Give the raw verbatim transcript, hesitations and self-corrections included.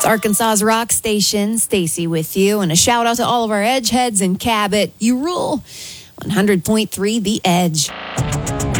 It's Arkansas's rock station. Stacy with you. And a shout out to all of our Edge heads in Cabot. You rule. one hundred point three The Edge.